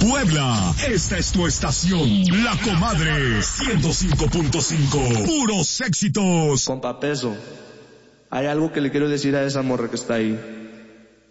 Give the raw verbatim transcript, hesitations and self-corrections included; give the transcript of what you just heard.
Puebla, esta es tu estación, La Comadre, ciento cinco punto cinco, puros éxitos. Compa Peso, hay algo que le quiero decir a esa morra que está ahí.